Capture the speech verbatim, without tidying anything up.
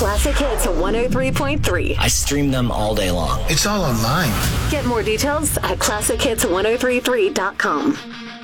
Classic Hits one oh three point three. I stream them all day long. It's all online. Get more details at classic hits one oh three three dot com.